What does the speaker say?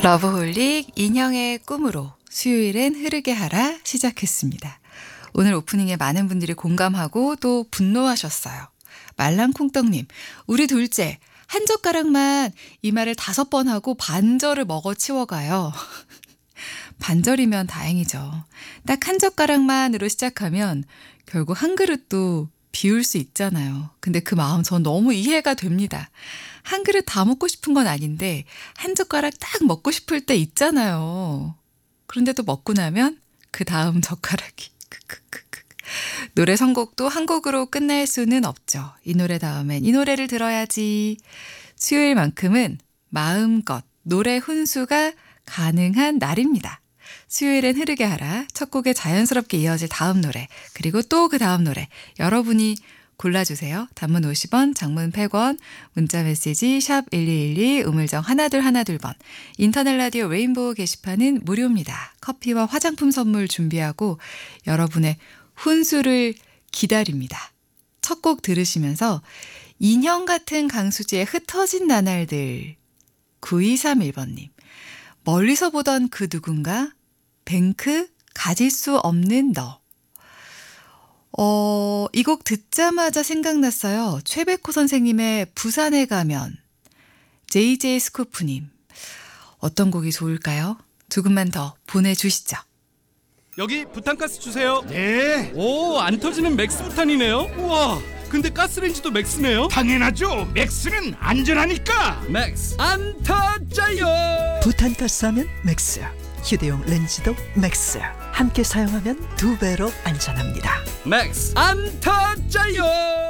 러브홀릭 인형의 꿈으로 수요일엔 흐르게 하라 시작했습니다. 오늘 오프닝에 많은 분들이 공감하고 또 분노하셨어요. 말랑콩떡님, 우리 둘째 한 젓가락만 이마를 5번 하고 반절을 먹어 치워가요. 반절이면 다행이죠. 딱 한 젓가락만으로 시작하면 결국 한 그릇도 비울 수 있잖아요. 근데 그 마음 전 너무 이해가 됩니다. 한 그릇 다 먹고 싶은 건 아닌데 한 젓가락 딱 먹고 싶을 때 있잖아요. 그런데도 먹고 나면 그 다음 젓가락이 노래 선곡도 한 곡으로 끝날 수는 없죠. 이 노래 다음엔 이 노래를 들어야지. 수요일만큼은 마음껏 노래 훈수가 가능한 날입니다. 수요일엔 흐르게 하라. 첫 곡에 자연스럽게 이어질 다음 노래, 그리고 또 그 다음 노래 여러분이 골라주세요. 단문 50원, 장문 100원, 문자메시지 샵 1212, 우물정 1212번, 인터넷 라디오 레인보우 게시판은 무료입니다. 커피와 화장품 선물 준비하고 여러분의 훈수를 기다립니다. 첫 곡 들으시면서 인형 같은 강수지에 흩어진 나날들. 9231번님, 멀리서 보던 그 누군가, 뱅크 가질 수 없는 너. 이 곡 듣자마자 생각났어요. 최백호 선생님의 부산에 가면. JJ 스쿠프님, 어떤 곡이 좋을까요? 조금만 더 보내주시죠. 여기 부탄가스 주세요. 네, 오, 안 터지는 맥스 부탄이네요. 우와, 근데 가스레인지도 맥스네요. 당연하죠. 맥스는 안전하니까. 맥스 안 터져요. 부탄가스 하면 맥스, 휴대용 렌즈도 맥스. 함께 사용하면 2배로 안전합니다. 맥스 안 터져요.